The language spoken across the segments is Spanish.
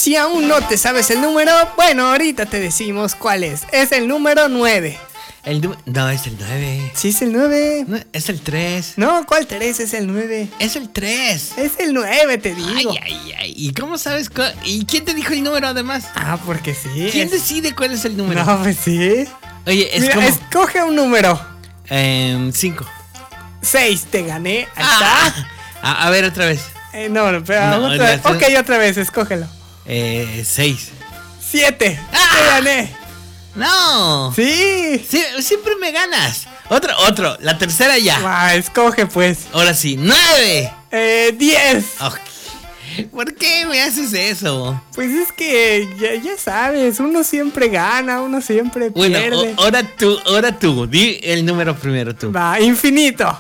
Si aún no te sabes el número, bueno, ahorita te decimos cuál es. Es el número 9. No, es el 9. Sí, es el 9. No, es el 3. No, ¿cuál 3? Es el 9. Es el 3. Es el 9, te digo. Ay. ¿Y cómo sabes? ¿Y quién te dijo el número además? Ah, porque sí. ¿Quién decide cuál es el número? No, pues sí. Oye, es Mira, como... escoge un número. 5. 6, te gané. Ahí está. A ver, otra vez. No, pero No, otra vez. Ok, otra vez, escógelo. 6. 7. Te gané. No. Sí. Siempre me ganas. Otro. La tercera ya. Escoge pues. Ahora sí. 9. 10. Okay. ¿Por qué me haces eso? Pues es que ya sabes, uno siempre gana, uno siempre pierde. Bueno, ahora tú. Di el número primero tú. Va, infinito.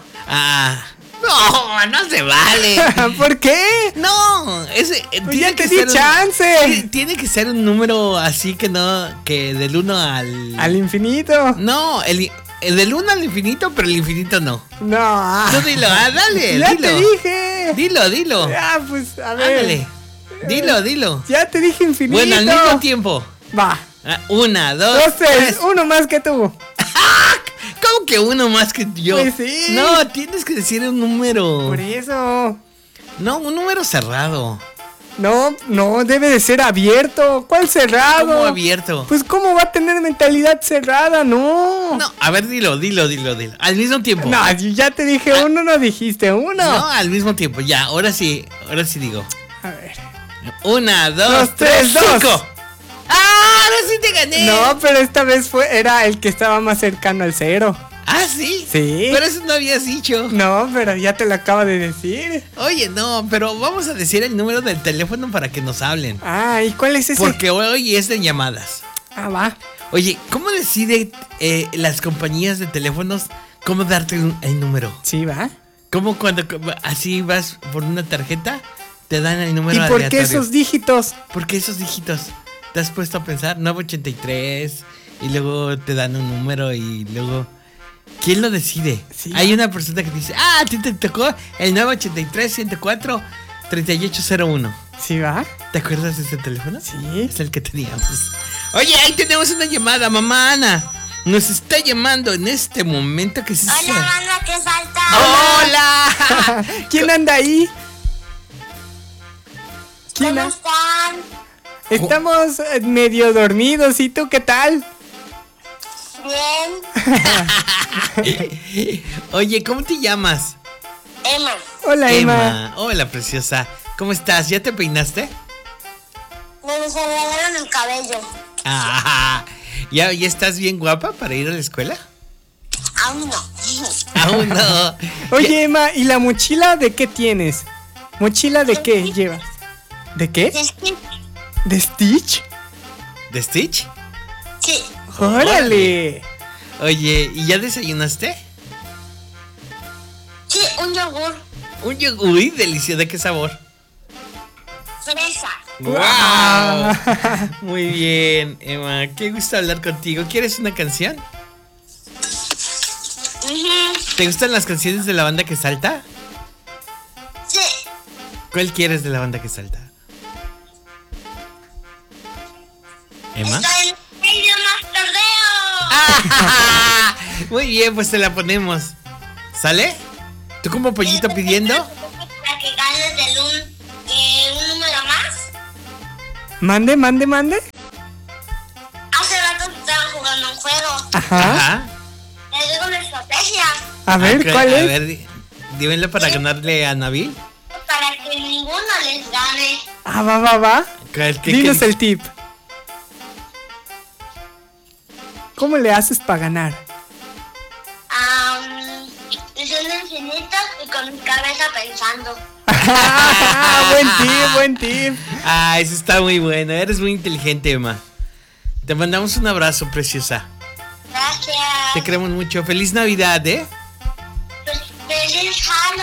No se vale. ¿Por qué? No, ese pues ya te di chance. Tiene que ser un número así que del 1 al infinito. No, el del 1 al infinito, pero el infinito no. No. Tú dilo, dale. Ya dilo. te dije. Dilo. Ya, pues, a ver. Ándale. Dilo. Ya te dije infinito. Bueno, al mismo tiempo. Va. 1, 2, 3. Uno más que tú. ¿Cómo que uno más que yo? Pues sí. No, tienes que decir un número. Por eso. No, un número cerrado. No, debe de ser abierto. ¿Cuál cerrado? ¿Cómo abierto? Pues ¿cómo va a tener mentalidad cerrada? No. No, a ver, dilo. Al mismo tiempo. No, ya te dije uno, no dijiste uno. No, al mismo tiempo. Ya, ahora sí digo. A ver. 1, 2, 3, 5. Ahora sí te gané. No, pero esta vez era el que estaba más cercano al 0. ¿Sí? Sí. Pero eso no habías dicho. No, pero ya te lo acabo de decir. Oye, no, pero vamos a decir el número del teléfono para que nos hablen. ¿Y cuál es ese? Porque hoy es de llamadas. Va. Oye, ¿cómo decide las compañías de teléfonos cómo darte el número? Sí, va. ¿Cómo cuando así vas por una tarjeta te dan el número aleatorio? ¿Y por qué esos dígitos? ¿Por qué esos dígitos? ¿Te has puesto a pensar? 983 y luego te dan un número y luego... ¿Quién lo decide? Sí. Hay una persona que dice, a ti te tocó el 983-104-3801. ¿Sí va? ¿Te acuerdas de ese teléfono? Sí. Es el que teníamos. Oye, ahí tenemos una llamada, mamá Ana. Nos está llamando en este momento que se... Hola, banda, que falta. ¡Hola! ¿Quién anda ahí? ¿Cómo están? Estamos medio dormidos. ¿Y tú qué tal? Bien. Oye, ¿cómo te llamas? Emma. Hola, Emma. Hola, preciosa. ¿Cómo estás? ¿Ya te peinaste? Me desarreglaron el cabello. ¿Ya estás bien guapa para ir a la escuela? Aún no. Aún no. Oye, Emma, ¿y la mochila de qué tienes? ¿Mochila de qué llevas? ¿De qué? ¿De Stitch? ¿De Stitch? ¿De Stitch? Sí. ¡Órale! Oye, ¿y ya desayunaste? Sí, un yogur. Un yogur, uy, delicioso. ¿De qué sabor? Fresa. ¡Wow! Muy bien, Emma. Qué gusto hablar contigo. ¿Quieres una canción? ¿Te gustan las canciones de la banda que salta? Sí. ¿Cuál quieres de la banda que salta? ¿Emma? Estoy en medio más tardeo. Muy bien, pues te la ponemos. ¿Sale? ¿Tú como pollito pidiendo? Para que ganes de un número más. Mande. Hace rato estaban jugando un juego. Ajá. Les digo una estrategia. A ver, ¿cuál es? A ver, dímelo para ganarle a Nabil. Para que ninguno les gane. Va. Dinos el tip. ¿Cómo le haces para ganar? Diciendo infinitos y con mi cabeza pensando. Buen tip. Eso está muy bueno. Eres muy inteligente, Emma. Te mandamos un abrazo, preciosa. Gracias. Te queremos mucho. Feliz Navidad, ¿eh? Feliz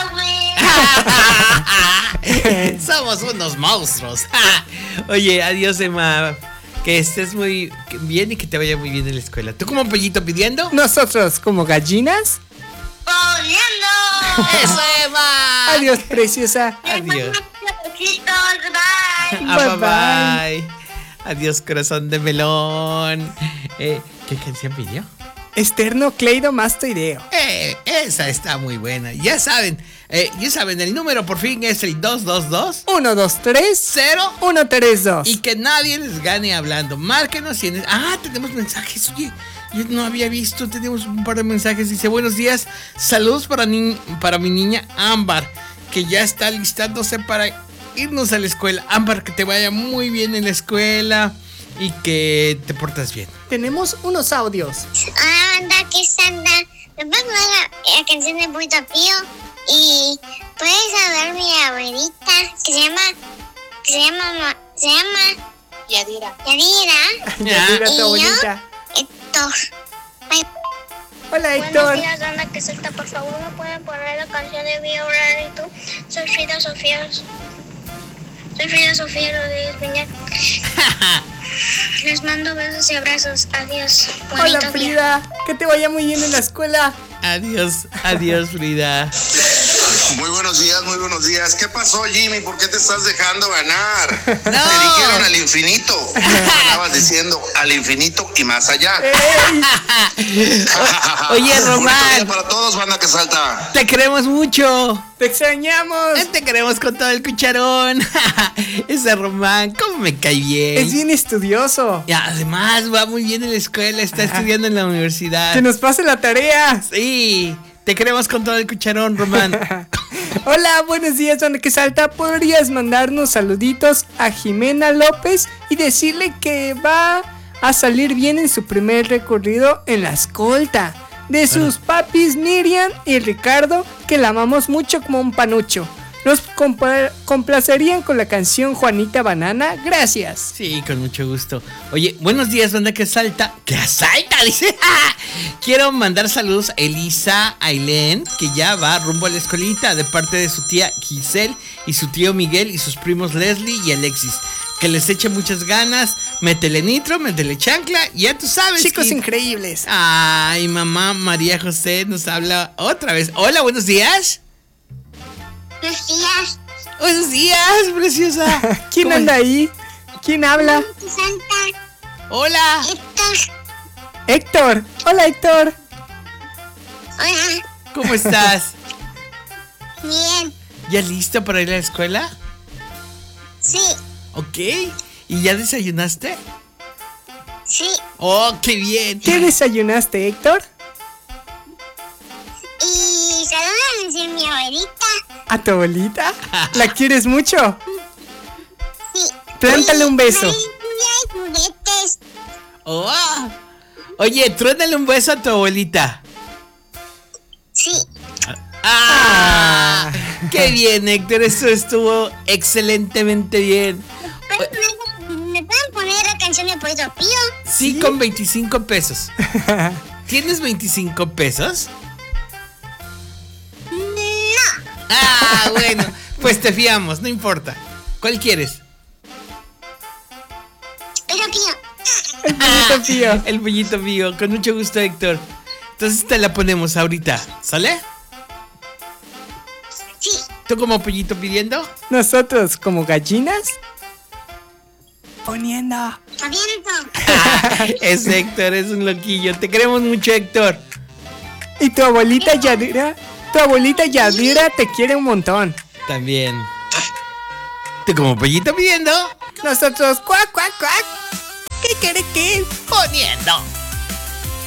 Halloween. Somos unos monstruos. Oye, adiós, Emma. Que estés muy bien y que te vaya muy bien en la escuela. ¿Tú como pollito pidiendo? Nosotros como gallinas. ¡Poniendo! ¡Eso, Emma! Adiós, preciosa. Adiós. Besitos, bye. Ah, Bye, bye. Adiós, corazón de melón. ¿Qué canción pidió? Externo Cleido Mastoideo. Esa está muy buena. Ya saben, el número por fin es el 222 123 0 132. y que nadie les gane hablando. Márquenos si tenemos mensajes. Oye, yo no había visto, tenemos un par de mensajes. Dice, buenos días, saludos para mi niña Ámbar, que ya está listándose para irnos a la escuela. Ámbar, que te vaya muy bien en la escuela y que te portas bien. Tenemos unos audios. Anda, que santa. ¿Me puedes poner la canción de Puito Pío? Y puedes saludar a mi abuelita que se llama Yadira. Yadira, tu Y yo, abuelita. Héctor. Hola, Héctor. Buenos días, banda que salta. Por favor, ¿me pueden poner la canción de Mi Horario y tú? Soy Frida Sofía Rodríguez Peña. Les mando besos y abrazos. Adiós. Hola, Bonito día. Frida. Que te vaya muy bien en la escuela. Adiós, Frida. Muy buenos días. ¿Qué pasó, Jimmy? ¿Por qué te estás dejando ganar? No. Te dijeron al infinito. Estabas diciendo al infinito y más allá. Oye, Bonito día Román, para todos, banda que salta. te queremos mucho. Te extrañamos. Te queremos con todo el cucharón. Ese Román, cómo me cae bien. Es bien estudioso. Y además va muy bien en la escuela, está estudiando en la universidad. Que nos pase la tarea. Sí, te queremos con todo el cucharón, Román. Hola, buenos días, donde que salta. ¿Podrías mandarnos saluditos a Jimena López y decirle que va a salir bien en su primer recorrido en la escolta? De sus papis Miriam y Ricardo, que la amamos mucho como un panucho. Nos complacerían con la canción Juanita Banana. Gracias. Sí, con mucho gusto. Oye, buenos días, banda que salta. ¡Que asalta! Dice. Quiero mandar saludos a Elisa Ailén, que ya va rumbo a la escuelita, de parte de su tía Giselle y su tío Miguel y sus primos Leslie y Alexis. Que les eche muchas ganas. Métele nitro, métele chancla. Ya tú sabes. Chicos que... increíbles. Ay, mamá María José nos habla otra vez. Hola, buenos días. Buenos días. Buenos días, preciosa. ¿Quién ¿Cómo anda ahí? ¿Quién habla? Que santa. Hola. Héctor. Héctor. Hola, Héctor. Hola. ¿Cómo estás? Bien. ¿Ya listo para ir a la escuela? Sí. Ok. ¿Y ya desayunaste? Sí. Oh, qué bien. ¿Qué desayunaste, Héctor? Y saludan a mi abuelita. ¿A tu abuelita? ¿La quieres mucho? Sí. Plántale un beso. Feliz día y juguetes. Oh. Oye, truénale un beso a tu abuelita. Sí. ¡Ah! ¡Qué bien, Héctor! Eso estuvo excelentemente bien. ¿Me pueden poner la canción de Puito Pío? Sí, con 25 pesos. ¿Tienes 25 pesos? No. Ah, bueno. Pues te fiamos, no importa. ¿Cuál quieres? Puito Pío. El pollito Pío. El pollito mío, con mucho gusto, Héctor. Entonces te la ponemos ahorita, ¿sale? Sí. ¿Tú como pollito pidiendo? Nosotros, como gallinas, poniendo. Aviento. Es Héctor, es un loquillo. Te queremos mucho, Héctor. Y tu abuelita Yadira te quiere un montón. También. ¿Tú como pollito pidiendo? Nosotros, cuac, cuac, cuac. ¿Qué quiere que? Poniendo.